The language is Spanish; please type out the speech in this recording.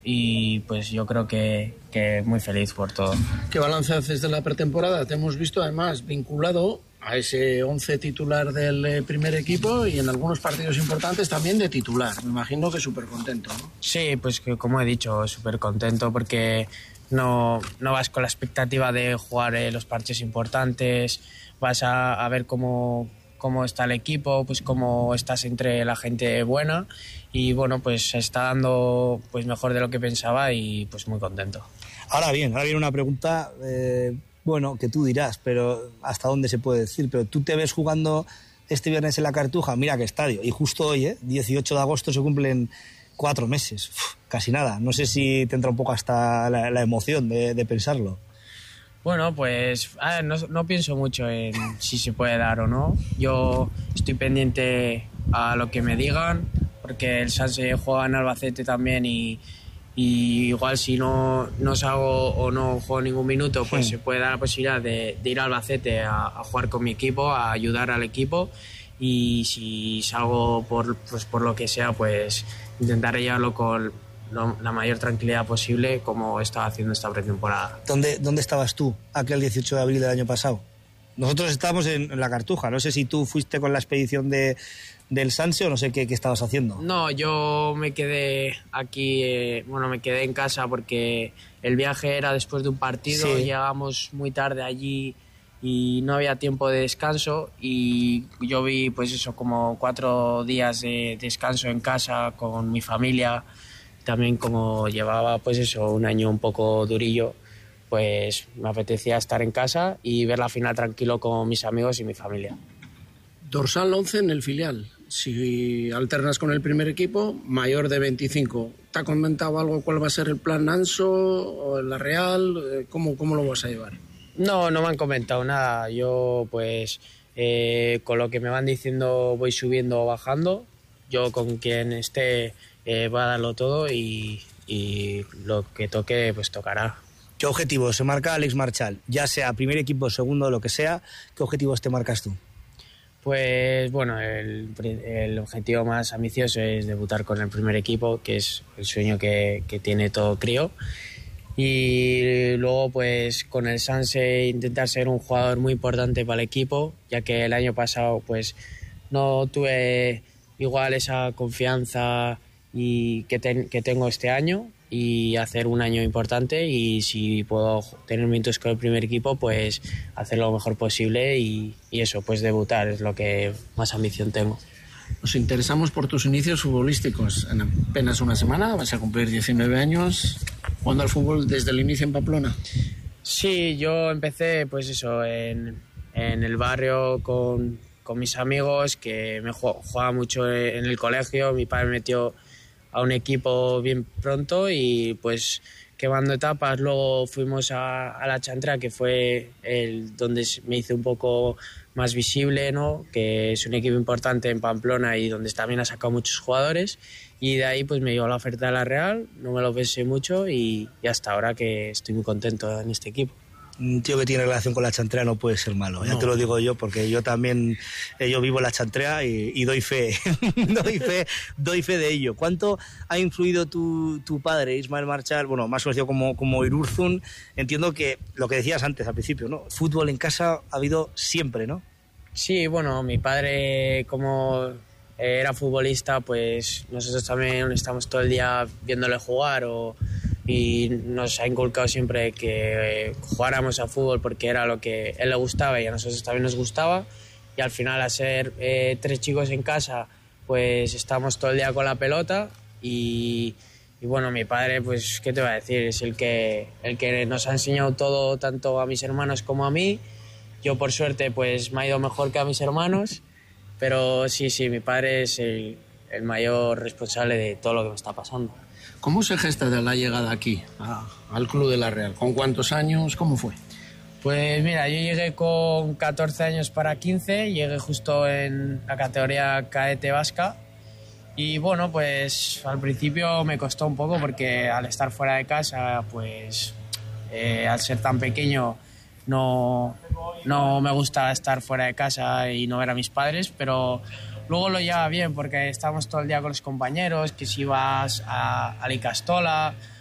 y pues yo creo que muy feliz por todo. ¿Qué balance haces de la pretemporada? Te hemos visto además vinculado a ese 11 titular del primer equipo y en algunos partidos importantes también de titular. Me imagino que súper contento, ¿no? Sí, pues que como he dicho, súper contento porque no vas con la expectativa de jugar los partidos importantes, vas a ver cómo está el equipo, pues cómo estás entre la gente buena y bueno, pues se está dando pues mejor de lo que pensaba y pues muy contento. Ahora viene una pregunta, bueno, que tú dirás, pero hasta dónde se puede decir, pero tú te ves jugando este viernes en la Cartuja, mira qué estadio, y justo hoy, 18 de agosto, se cumplen 4 meses, casi nada, no sé si te entra un poco hasta la emoción de pensarlo. Bueno, pues a ver, no pienso mucho en si se puede dar o no. Yo estoy pendiente a lo que me digan, porque el Sanse juega en Albacete también y igual si no salgo o no juego ningún minuto, pues se puede dar la posibilidad de ir a Albacete a jugar con mi equipo, a ayudar al equipo, y si salgo por lo que sea, pues intentaré llevarlo con la mayor tranquilidad posible, como estaba haciendo esta pretemporada. ¿Dónde estabas tú aquel 18 de abril del año pasado? Nosotros estábamos en la Cartuja, no sé si tú fuiste con la expedición del Sanse o no sé qué estabas haciendo. No, yo me quedé aquí, me quedé en casa porque el viaje era después de un partido, sí. Llegamos muy tarde allí y no había tiempo de descanso y yo vi pues eso, como 4 días de descanso en casa con mi familia. También como llevaba pues eso, un año un poco durillo, pues me apetecía estar en casa y ver la final tranquilo con mis amigos y mi familia. Dorsal 11 en el filial. Si alternas con el primer equipo, mayor de 25. ¿Te ha comentado algo cuál va a ser el plan Anso o en la Real? ¿Cómo lo vas a llevar? No me han comentado nada. Yo pues con lo que me van diciendo voy subiendo o bajando. Yo con quien esté voy a darlo todo y lo que toque pues tocará. ¿Qué objetivos se marca Alex Marchal? Ya sea primer equipo, segundo, lo que sea, ¿qué objetivos te marcas tú? Pues bueno, el objetivo más ambicioso es debutar con el primer equipo, que es el sueño que tiene todo crío. Y luego pues con el Sanse intentar ser un jugador muy importante para el equipo, ya que el año pasado pues no tuve igual esa confianza y que tengo este año, y hacer un año importante, y si puedo tener minutos con el primer equipo pues hacerlo lo mejor posible y eso, pues debutar es lo que más ambición tengo. Nos interesamos por tus inicios futbolísticos. En apenas una semana vas a cumplir 19 años jugando al fútbol desde el inicio en Pamplona. Sí, yo empecé pues eso en el barrio con mis amigos, que me jugaba mucho en el colegio. Mi padre me metió a un equipo bien pronto y pues quemando etapas. Luego fuimos a la Chantra, que fue donde me hice un poco más visible, ¿no? Que es un equipo importante en Pamplona y donde también ha sacado muchos jugadores, y de ahí pues me llegó la oferta de la Real, no me lo pensé mucho y hasta ahora que estoy muy contento en este equipo. Un tío que tiene relación con la Chantrea no puede ser malo, ya te lo digo yo, porque yo también yo vivo la Chantrea y doy fe doy fe de ello. ¿Cuánto ha influido tu padre, Ismael Marchal, bueno, más conocido como Irurzun? Entiendo que lo que decías antes al principio, ¿no? Fútbol en casa ha habido siempre, ¿no? Sí, bueno, mi padre como era futbolista, pues nosotros también estamos todo el día viéndole jugar y nos ha inculcado siempre que jugáramos a fútbol porque era lo que a él le gustaba y a nosotros también nos gustaba, y al final, a ser 3 chicos en casa, pues estamos todo el día con la pelota y bueno, mi padre, pues qué te va a decir, es el que nos ha enseñado todo, tanto a mis hermanos como a mí. Yo por suerte pues me ha ido mejor que a mis hermanos, pero sí, mi padre es el mayor responsable de todo lo que me está pasando. ¿Cómo se gesta de la llegada aquí, al Club de la Real? ¿Con cuántos años? ¿Cómo fue? Pues mira, yo llegué con 14 años para 15, llegué justo en la categoría cadete vasca, y bueno, pues al principio me costó un poco porque al estar fuera de casa, pues al ser tan pequeño no me gusta estar fuera de casa y no ver a mis padres, pero luego lo lleva bien porque estamos todo el día con los compañeros, que si vas a Alicastola